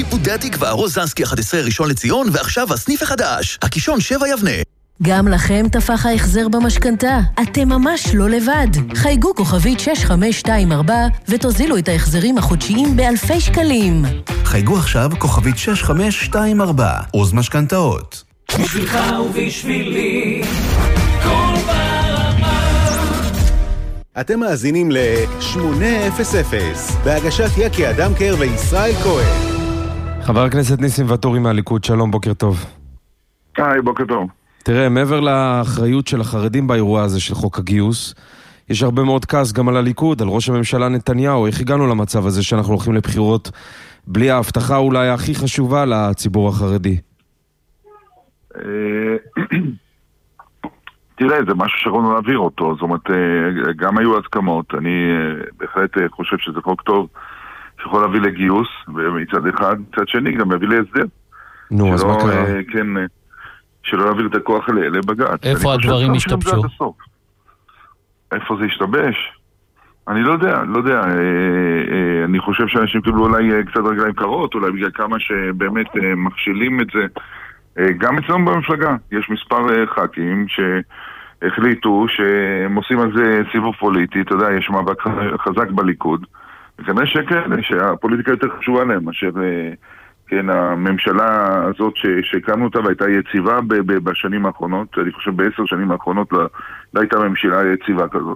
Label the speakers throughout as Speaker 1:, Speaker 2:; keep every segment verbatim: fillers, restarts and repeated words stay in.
Speaker 1: שיפודי התקווה, רוזנסקי אחת עשרה ראשון לציון, ועכשיו הסניף החדש, הקישון שבע יבנה.
Speaker 2: גם לכם תפח ההחזר במשכנתה. אתם ממש לא לבד. חייגו כוכבית שש חמש שתיים ארבע ותוזילו את ההחזרים החודשיים באלפי שקלים.
Speaker 3: חייגו עכשיו כוכבית שש חמש שתיים ארבע. עוז משכנתאות.
Speaker 4: בשבילך ובשבילי כל ברמה.
Speaker 5: אתם מאזינים ל-שמונה אפס אפס בהגשת יקי אדמקר וישראל כהן.
Speaker 6: חבר הכנסת ניסים ואטורי מהליכוד, שלום, בוקר טוב.
Speaker 7: היי, בוקר טוב.
Speaker 6: תראה, מעבר לאחריות של החרדים באירוע הזה של חוק הגיוס, יש הרבה מאוד כעס גם על הליכוד, על ראש הממשלה נתניהו. איך הגענו למצב הזה שאנחנו הולכים לבחירות בלי ההבטחה אולי הכי חשובה לציבור החרדי?
Speaker 7: תראה, זה משהו שרצינו להעביר אותו, זאת אומרת, גם היו הסכמות. אני בהחלט חושב שזה חוק טוב שיכול להביא לגיוס, ומצד אחד, מצד שני גם יביא להסדר.
Speaker 6: נו, אז מה קרה?
Speaker 7: כן, שלא להעביר את הכוח לבג"ץ.
Speaker 8: איפה הדברים השתבשו?
Speaker 7: איפה זה השתבש? אני לא יודע, לא יודע. אני חושב שאנשים קיבלו אולי קצת רגליים קרות, אולי בגלל כמה שבאמת מכשילים את זה. גם אצלנו במפלגה יש מספר ח"כים שהחליטו שהם עושים על זה סיבוב פוליטי. אתה יודע, יש מאבק חזק בליכוד, וכנראה שכן, שהפוליטיקה יותר חשובה להם, אשר כן, הממשלה הזאת שהקמנו אותה והייתה יציבה בשנים האחרונות. אני חושב בעשר שנים האחרונות לא, לא הייתה ממשלה יציבה כזאת.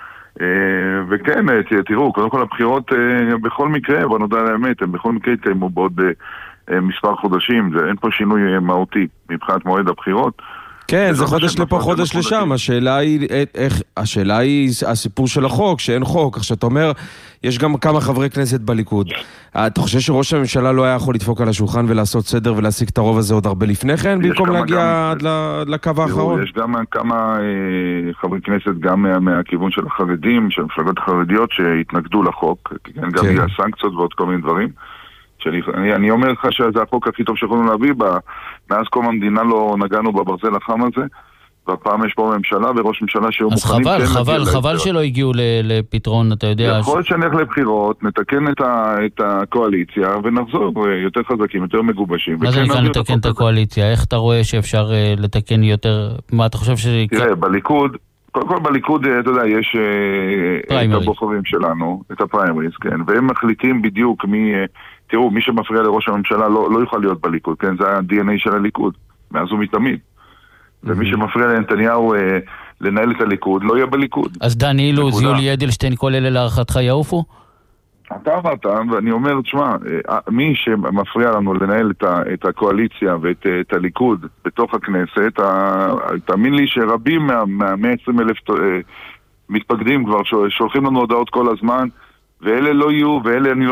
Speaker 7: וכן, תראו, קודם כל הבחירות בכל מקרה, בוא נודע לאמת, הם בכל מקרה התקיימו בעוד מספר חודשים. אין פה שינוי מהותי מבחינת מועד הבחירות.
Speaker 6: כן, זה חודש לפה, חודש לשם. השאלה היא, איך, השאלה היא הסיפור של החוק, שאין חוק. עכשיו, אתה אומר, יש גם כמה חברי כנסת בליכוד. אתה חושב שראש הממשלה לא היה יכול לדפוק על השולחן ולעשות סדר ולהשיג את הרוב הזה עוד הרבה לפני כן, במקום להגיע עד לקו האחרון?
Speaker 7: יש גם כמה חברי כנסת, גם מהכיוון של החרדים, של המפלגות החרדיות, שהתנגדו לחוק, גם בגלל סנקציות ועוד כל מיני דברים. אני, אני אומר לך שזה החוק הכי טוב שיכולנו להביא בה. מאז קום המדינה לא נגענו בברזל החם הזה, והפעם יש פה ממשלה וראש ממשלה שהוא
Speaker 8: מוכנים... אז חבל, חבל, חבל שלא הגיעו לפתרון, אתה יודע...
Speaker 7: יכול שנלך לבחירות, נתקן את, ה, את הקואליציה ונחזור יותר חזקים, יותר מגובשים.
Speaker 8: מה זה נקרא לתקן את הקואליציה? איך אתה רואה שאפשר לתקן יותר... מה אתה חושב ש...
Speaker 7: תראה, בליכוד... קודם כל בליכוד, אתה יודע, יש את הבוחרים שלנו, את הפריימריז, כן, והם מחליטים בדיוק מי... תראו, מי שמפריע לראש הממשלה לא, לא יוכל להיות בליכוד, כן? זה ה-די אן איי של הליכוד, מאז הוא מתמיד. ומי שמפריע לנתניהו אה, לנהל את הליכוד, לא יהיה בליכוד.
Speaker 8: אז דני אילוז, יולי אדלשטיין, כל אלה להערכתך יעופו?
Speaker 7: אתה אמרת, ואני אומר, תשמע, מי שמפריע לנו לנהל את, ה, את הקואליציה ואת את הליכוד בתוך הכנסת, ה, תאמין לי שרבים מה-מאה ועשרים אלף מתפקדים כבר, שולחים לנו הודעות כל הזמן, ואלה לא יהיו, ואלה אני לא